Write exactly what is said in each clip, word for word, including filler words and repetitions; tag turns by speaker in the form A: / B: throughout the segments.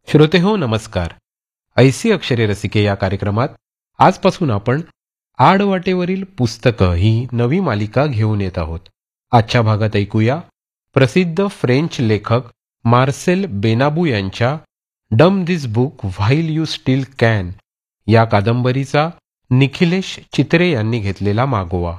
A: श्रोते हो नमस्कार. ऐसी अक्षरे रसिके या कार्यक्रमात आजपासून आपण आडवाटेवरील पुस्तकं ही नवी मालिका घेऊन येत आहोत. आजच्या भागात ऐकूया प्रसिद्ध फ्रेंच लेखक मार्सेल बेनाबू यांच्या डम दिस book while you steel can या कादंबरीचा निखिलेश चित्रे यांनी घेतलेला मागोवा.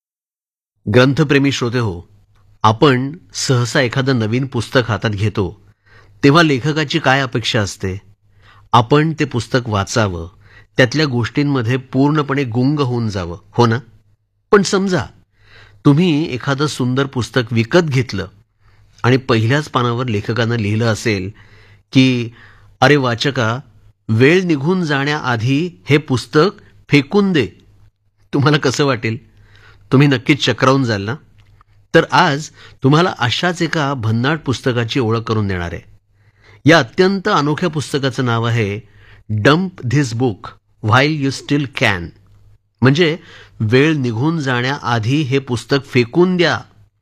B: ग्रंथप्रेमी श्रोते हो, आपण सहसा एखादं नवीन पुस्तक हातात घेतो तेव्हा लेखकाची काय अपेक्षा असते? आपण ते पुस्तक वाचावं, त्यातल्या गोष्टींमध्ये पूर्णपणे गुंग होऊन जावं, हो ना? पण समजा तुम्ही एखादं सुंदर पुस्तक विकत घेतलं आणि पहिल्याच पानावर लेखकानं लिहिलं असेल की अरे वाचका, वेळ निघून जाण्याआधी हे पुस्तक फेकून दे. तुम्हाला कसं वाटेल? तुम्ही नक्कीच चक्रावून जाल ना? तर आज तुम्हाला अशाच एका भन्नाट पुस्तकाची ओळख करून देणार आहे. या अत्यंत अनोख्या पुस्तकाचं नाव आहे dump this book while you steel can, म्हणजे वेळ निघून जाण्याआधी हे पुस्तक फेकून द्या.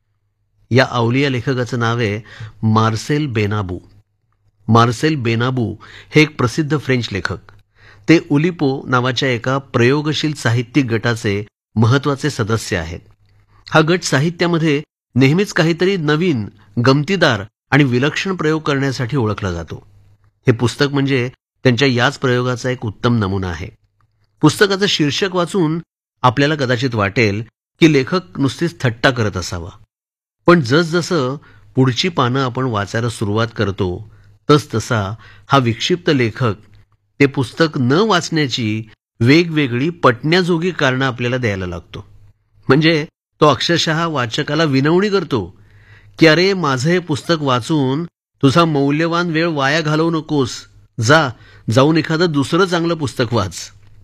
B: या अवलिया लेखकाचं नाव आहे मार्सेल बेनाबू. मार्सेल बेनाबू हे एक प्रसिद्ध फ्रेंच लेखक. ते उलिपो नावाच्या एका प्रयोगशील साहित्यिक गटाचे महत्वाचे सदस्य आहेत. हा गट साहित्यामध्ये नेहमीच काहीतरी नवीन, गमतीदार आणि विलक्षण प्रयोग करण्यासाठी ओळखला जातो. हे पुस्तक म्हणजे त्यांच्या याच प्रयोगाचा एक उत्तम नमुना आहे. पुस्तकाचं शीर्षक वाचून आपल्याला कदाचित वाटेल की लेखक नुसतीच थट्टा करत असावा, पण जसजसं पुढची पानं आपण वाचायला सुरुवात करतो तसतसा हा विक्षिप्त लेखक ते पुस्तक न वाचण्याची वेगवेगळी पटण्याजोगी कारणं आपल्याला द्यायला लागतो. म्हणजे तो अक्षरशः वाचकाला विनवणी करतो की अरे, माझं हे पुस्तक वाचून तुझा मौल्यवान वेळ वाया घालवू नकोस, जा जाऊन एखादं दुसरं चांगलं पुस्तक वाच.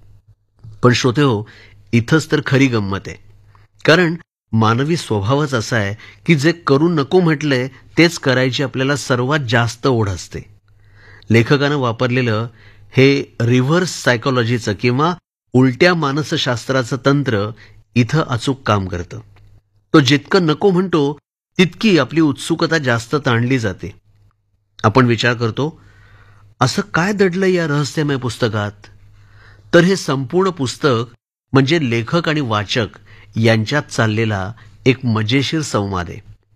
B: पण श्रोते हो, इथंच तर खरी गंमत आहे. कारण मानवी स्वभावच असा आहे की जे करू नको म्हटलंय तेच करायची आपल्याला सर्वात जास्त ओढ असते. लेखकानं वापरलेलं हे रिव्हर्स सायकोलॉजीचं किंवा उलट्या मानसशास्त्राचं तंत्र इथं अचूक काम करतं. तो जितकं नको म्हणतो तितकी आपली उत्सुकता जास्त ताणली जाते. आपण विचार करतो, असं काय दडलं या रहस्यमय पुस्तकात? तर हे संपूर्ण पुस्तक म्हणजे लेखक आणि वाचक यांच्यात चाललेला एक मजेशीर संवाद आहे.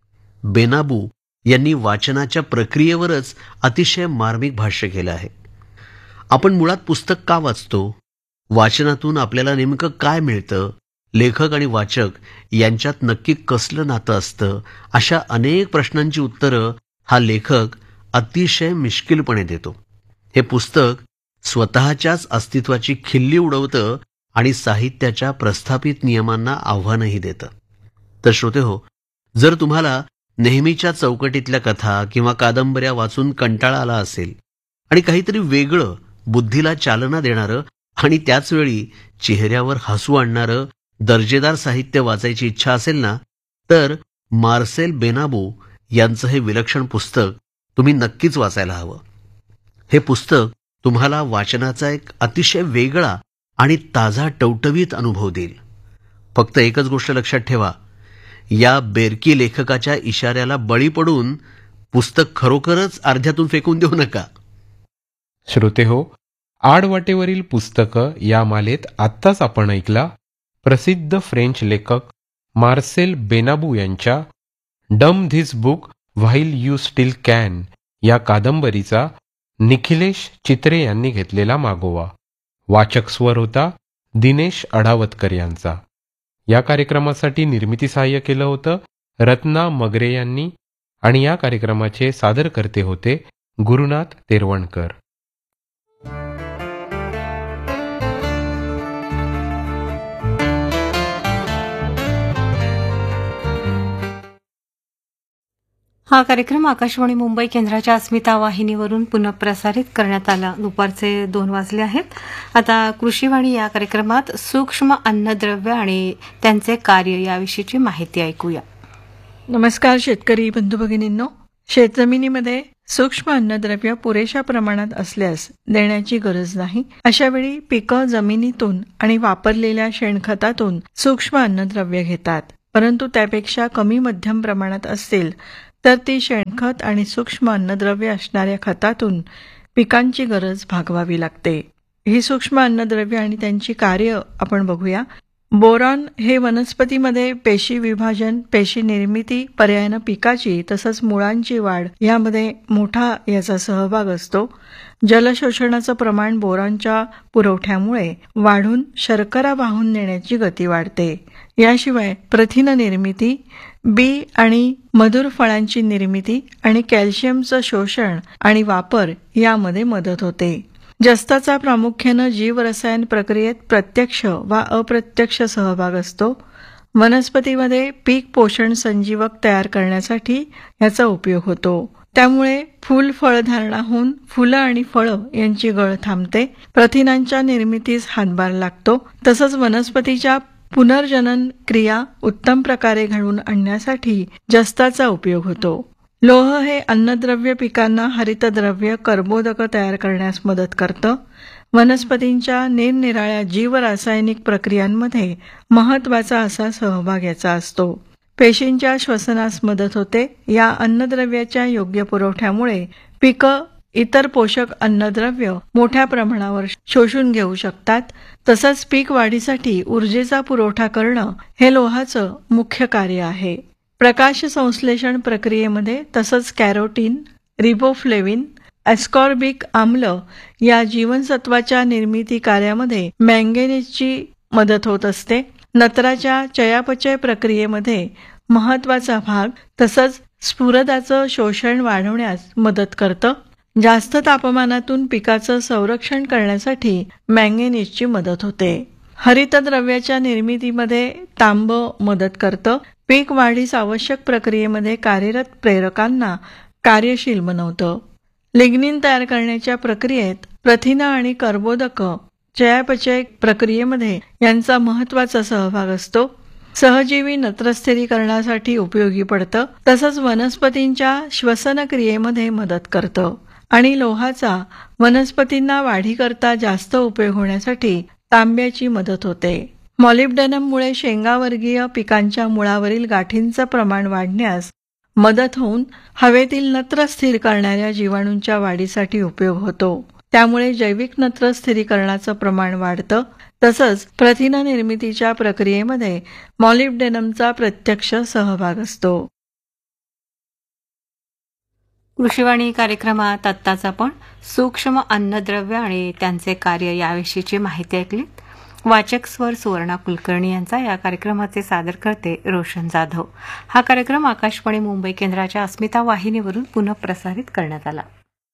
B: बेनाबू यांनी वाचनाच्या प्रक्रियेवरच अतिशय मार्मिक भाष्य केलं आहे. आपण मुळात पुस्तक का वाचतो? वाचनातून आपल्याला नेमकं काय मिळतं? लेखक आणि वाचक यांच्यात नक्की कसलं नातं असतं? अशा अनेक प्रश्नांची उत्तरं हा लेखक अतिशय मिश्किलपणे देतो. हे पुस्तक स्वतःच्याच अस्तित्वाची खिल्ली उडवतं आणि साहित्याच्या प्रस्थापित नियमांना आव्हानही देतं. तर श्रोते हो, जर तुम्हाला नेहमीच्या चौकटीतल्या कथा किंवा कादंबऱ्या वाचून कंटाळा आला असेल आणि काहीतरी वेगळं, बुद्धीला चालना देणारं आणि त्याचवेळी चेहऱ्यावर हसू आणणारं दर्जेदार साहित्य वाचायची इच्छा असेल ना, तर मार्सेल बेनाबू यांचं हे विलक्षण पुस्तक तुम्ही नक्कीच वाचायला हवं. हे पुस्तक तुम्हाला वाचनाचा एक अतिशय वेगळा आणि ताजा टवटवीत अनुभव देईल. फक्त एकच गोष्ट लक्षात ठेवा, या बेरकी लेखकाच्या इशाऱ्याला बळी पडून पुस्तक खरोखरच अर्ध्यातून फेकून देऊ नका.
A: श्रोते हो, आडवाटेवरील पुस्तकं या मालेत आत्ताच आपण ऐकला प्रसिद्ध फ्रेंच लेखक मार्सेल बेनाबू यांच्या डम this book while you steel can या कादंबरीचा निखिलेश चित्रे यांनी घेतलेला मागोवा. वाचक स्वर होता दिनेश अढावतकर यांचा. या कार्यक्रमासाठी निर्मिती सहाय्य केलं होतं रत्ना मगरे यांनी आणि या कार्यक्रमाचे सादरकर्ते होते गुरुनाथ तेरवणकर.
C: हा कार्यक्रम आकाशवाणी मुंबई केंद्राच्या अस्मिता वाहिनीवरून पुनः प्रसारित करण्यात आला. दुपारचे दोन वाजले आहेत. आता कृषीवाणी या कार्यक्रमात सूक्ष्म अन्नद्रव्य आणि त्यांचे कार्य याविषयीची माहिती ऐकूया.
D: नमस्कार शेतकरी बंधू भगिनींनो. शेतजमिनीमध्ये सूक्ष्म अन्नद्रव्य पुरेशा प्रमाणात असल्यास देण्याची गरज नाही. अशावेळी पिकं जमिनीतून आणि वापरलेल्या शेणखतातून सूक्ष्म अन्नद्रव्य घेतात. परंतु त्यापेक्षा कमी मध्यम प्रमाणात असतील तर ती शेणखत आणि सूक्ष्म अन्नद्रव्य असणाऱ्या खतातून पिकांची गरज भागवावी लागते. ही सूक्ष्म अन्नद्रव्य आणि त्यांची कार्य आपण बघूया. बोरॉन हे वनस्पतीमध्ये पेशी विभाजन, पेशी निर्मिती, पर्यायानं पिकाची तसंच मुळांची वाढ यामध्ये मोठा याचा सहभाग असतो. जलशोषणाचं प्रमाण बोरॉनच्या पुरवठ्यामुळे वाढून शर्करा वाहून नेण्याची गती वाढते. याशिवाय प्रथिन निर्मिती, बी आणि मधुर फळांची निर्मिती आणि कॅल्शियमचं शोषण आणि वापर यामध्ये मदत होते. जस्ताचा प्रामुख्यानं जीवरसायन प्रक्रियेत प्रत्यक्ष वा अप्रत्यक्ष सहभाग असतो. वनस्पतीमध्ये पीक पोषण संजीवक तयार करण्यासाठी याचा उपयोग होतो. त्यामुळे फूल फळधारणा होऊन फुलं आणि फळं यांची गळ थांबते. प्रथिनांच्या निर्मितीस हातभार लागतो. तसंच वनस्पतीच्या पुनर्जनन क्रिया उत्तम प्रकारे घडवून आणण्यासाठी जस्ताचा उपयोग होतो. लोह हे अन्नद्रव्य पिकांना हरितद्रव्य कर्बोदक तयार करण्यास मदत करतं. वनस्पतींच्या निरनिराळ्या जीवरासायनिक प्रक्रियांमध्ये महत्वाचा असा सहभाग याचा असतो. पेशींच्या श्वसनास मदत होते. या अन्नद्रव्याच्या योग्य पुरवठ्यामुळे पिकं इतर पोषक अन्नद्रव्य मोठ्या प्रमाणावर शोषून घेऊ शकतात. तसंच पीक वाढीसाठी ऊर्जेचा पुरवठा करणं हे लोहाचं मुख्य कार्य आहे. प्रकाश संश्लेषण प्रक्रियेमध्ये तसंच कॅरोटीन, रिबोफ्लेविन, ॲस्कॉर्बिक आम्ल या जीवनसत्वाच्या निर्मिती कार्यामध्ये मँगेनीजची मदत होत असते. नत्राच्या चयापचय प्रक्रियेमध्ये महत्वाचा भाग तसंच स्फुरदाचं शोषण वाढवण्यास मदत करतं. जास्त तापमानातून पिकाचं संरक्षण करण्यासाठी मँगेनीजची मदत होते. हरितद्रव्याच्या निर्मितीमध्ये तांब मदत करतं. पीक वाढीस आवश्यक प्रक्रियेमध्ये कार्यरत प्रेरकांना कार्यशील बनवतं. लिग्निन तयार करण्याच्या प्रक्रियेत प्रथिन आणि कर्बोदक चयापचय प्रक्रियेमध्ये यांचा महत्वाचा सहभाग असतो. सहजीवी नत्रस्थिरीकरणासाठी उपयोगी पडतं. तसंच वनस्पतींच्या श्वसन क्रियेमध्ये मदत करतं. आणि लोहाचा वनस्पतींना वाढीकरता जास्त उपयोग होण्यासाठी तांब्याची मदत होते. मॉलिब्डेनममुळे शेंगावर्गीय पिकांच्या मुळावरील गाठींचं प्रमाण वाढण्यास मदत होऊन हवेतील नत्र स्थिर करणाऱ्या जीवाणूंच्या वाढीसाठी उपयोग होतो. त्यामुळे जैविक नत्र स्थिरीकरणाचं प्रमाण वाढतं. तसंच प्रथिन निर्मितीच्या प्रक्रियेमध्ये मॉलिब्डेनमचा प्रत्यक्ष सहभाग असतो.
C: कृषीवाणी कार्यक्रमात आत्ताच आपण सूक्ष्म अन्नद्रव्य आणि त्यांचे कार्य याविषयीची माहिती ऐकली. वाचक स्वर सुवर्णा कुलकर्णी यांचा. या कार्यक्रमाचे सादर करते रोशन जाधव. हा कार्यक्रम आकाशवाणी मुंबई केंद्राच्या अस्मिता वाहिनीवरून पुनः प्रसारित करण्यात आला.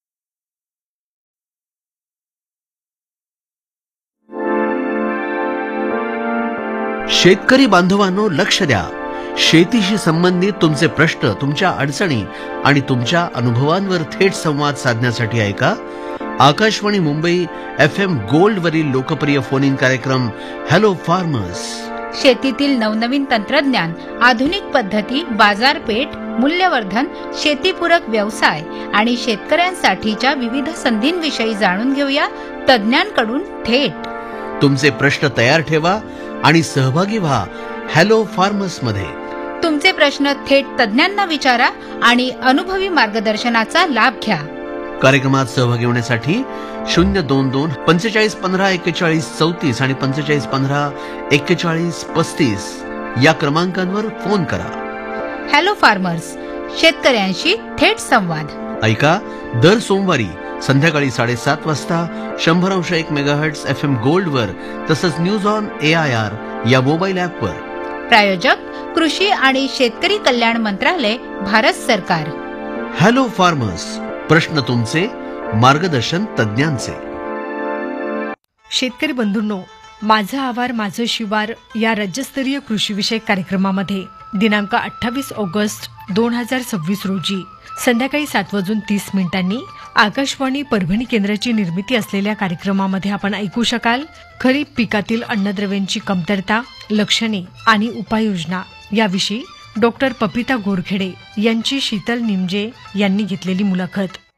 B: शेतकरी बांधवांनो, लक्ष द्या. शेतीशी संबंधित तुमचे प्रश्न, तुमच्या अडचणी आणि तुमच्या अनुभवांवर थेट संवाद साधण्यासाठी ऐका Akashvani Mumbai F M gold वरील लोकप्रिय फोन इन कार्यक्रम हॅलो फार्मर्स.
E: शेतीतील नवनवीन तंत्रज्ञान, आधुनिक पद्धती, बाजारपेठ, मूल्यवर्धन, शेतीपूरक व्यवसाय आणि शेतकऱ्यांसाठीच्या विविध संधींविषयी जाणून घेऊया तज्ज्ञांकडून थेट.
B: तुमचे प्रश्न तयार ठेवा आणि सहभागी व्हा हॅलो फार्मर्स मध्ये.
E: तुमचे प्रश्न थेट तज्ज्ञांना विचारा आणि अनुभवी मार्गदर्शनाचा लाभ घ्या.
B: कार्यक्रमात सहभागी होण्यासाठी शून्य दोन दोन पंचेचाळीस पंधरा एक्केचाळीस चौतीस आणि पंचेचाळीस पंधरा एक्केचाळीस पस्तीस या क्रमांकांवर फोन करा.
E: हॅलो फार्मर्स, शेतकऱ्यांशी थेट संवाद.
B: ऐका दर सोमवारी संध्याकाळी साडेसात वाजता शंभर अंश एक मेगाहर्ट्झ एफ एम गोल्ड वर, तसंच news on A I R या मोबाईल ऍपवर.
E: प्रायोजक कृषी आणि शेतकरी कल्याण मंत्रालय, भारत सरकार.
B: हॅलो फार्मर्स, प्रश्न तुमचे, मार्गदर्शन तज्ज्ञांचे.
F: शेतकरी बंधूंनो, माझं आवार माझं शिवार या राज्यस्तरीय कृषीविषयक कार्यक्रमामध्ये दिनांक अठ्ठावीस ऑगस्ट दोन हजार सव्वीस रोजी संध्याकाळी सात वाजून तीस मिनिटांनी आकाशवाणी परभणी केंद्राची निर्मिती असलेल्या कार्यक्रमामध्ये आपण ऐकू शकाल खरीप पिकातील अन्नद्रव्यांची कमतरता, लक्षणे आणि उपाययोजना याविषयी डॉक्टर पपिता गोरखेडे यांची शीतल निमजे यांनी घेतलेली मुलाखत.